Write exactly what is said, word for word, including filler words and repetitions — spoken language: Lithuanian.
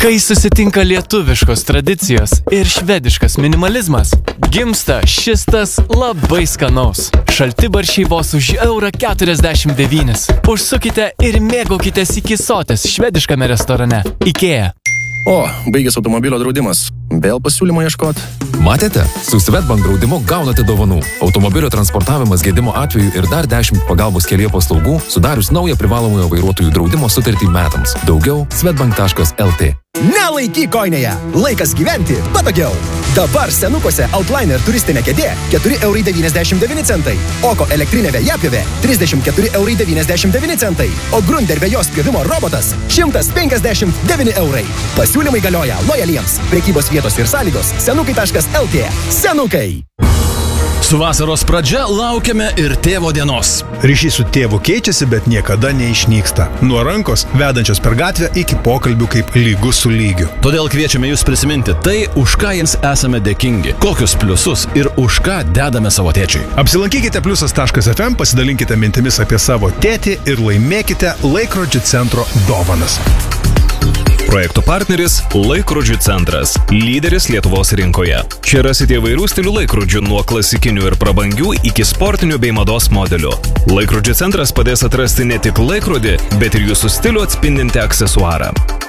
Kai susitinka lietuviškos tradicijos ir švediškas minimalizmas, gimsta šis tas labai skanaus. Šaltibarščiai vos už eurą keturiasdešimt devynis. Užsukite ir mėgaukitės iki sotės švediškame restorane IKEA. O, baigęs automobilio draudimas. Vėl pasiūlymo ieškot? Matėte? Su Swedbank draudimu gaunate dovanų. Automobilio transportavimas gedimo atveju ir dar dešimt pagalbos kelyje paslaugų, sudarius naują privalomojo vairuotojų draudimo sutartį metams. Daugiau swedbank taškas lt. Nelaikyk kojinėje. Laikas gyventi patogiau. Dabar senukose Outliner turistinė kėdė keturi eurai devyniasdešimt devyni centai. Oko elektrinė vėjapjovė trisdešimt keturi eurai devyniasdešimt devyni centai. O Grunder vėjos pjovimo robotas šimtas penkiasdešimt devyni eurai. Pasiūlymai galioja lojaliems. Prekybos vietos ir sąlygos senukai taškas lt. Senukai. Su vasaros pradžia laukiame ir tėvo dienos. Ryšys su tėvu keičiasi, bet niekada neišnyksta. Nuo rankos, vedančios per gatvę, iki pokalbių kaip lygus su lygiu. Todėl kviečiame jūs prisiminti tai, už ką jiems esame dėkingi, kokius pliusus ir už ką dedame savo tėčiui. Apsilankykite pliusas taškas ef em, pasidalinkite mintimis apie savo tėtį ir laimėkite Laikrodžių centro dovanas. Projekto partneris Laikrodžių centras, lyderis Lietuvos rinkoje. Čia rasite įvairių stilių laikrodžių nuo klasikinių ir prabangių iki sportinių bei mados modelių. Laikrodžių centras padės atrasti ne tik laikrodį, bet ir jūsų stilių atspindintį aksesuarą.